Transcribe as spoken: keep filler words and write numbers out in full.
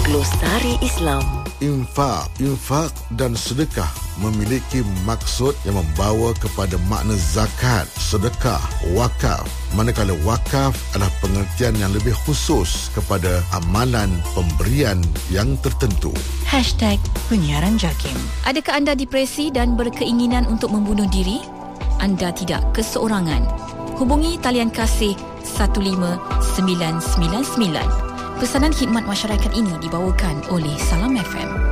Glosari Islam. Infak, infak dan sedekah memiliki maksud yang membawa kepada makna zakat, sedekah, wakaf. Manakala wakaf adalah pengertian yang lebih khusus kepada amalan pemberian yang tertentu. Hashtag Penyiaran Jakim. Adakah anda depresi dan berkeinginan untuk membunuh diri? Anda tidak keseorangan. Hubungi talian kasih satu lima sembilan sembilan sembilan. Pesanan khidmat masyarakat ini dibawakan oleh Salam F M.